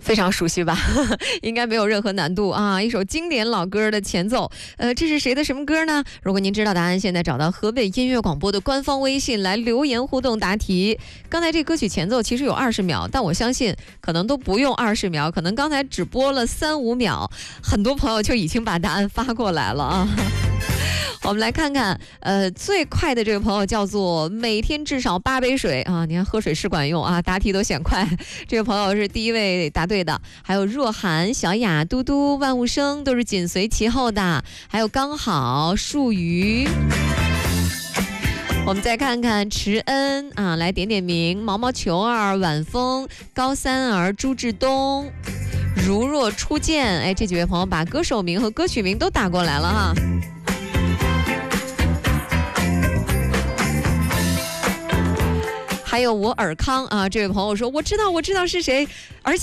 非常熟悉吧应该没有任何难度啊，一首经典老歌的前奏。这是谁的什么歌呢？如果您知道答案，现在找到河北音乐广播的官方微信来留言互动答题。刚才这歌曲前奏其实有20秒，但我相信可能都不用20秒，可能刚才只播了3-5秒，很多朋友就已经把答案发过来了啊。我们来看看，最快的这个朋友叫做每天至少8杯水啊！你看喝水是管用啊，答题都显快。这个朋友是第一位答对的，还有若涵、小雅、嘟嘟、万物生都是紧随其后的，还有刚好、树鱼。我们再看看池恩啊，来点点名：毛毛球儿、晚风、高三儿、朱志东、如若初见。哎，这几位朋友把歌手名和歌曲名都打过来了哈。还有我尔康啊，这位朋友说我知道是谁，而且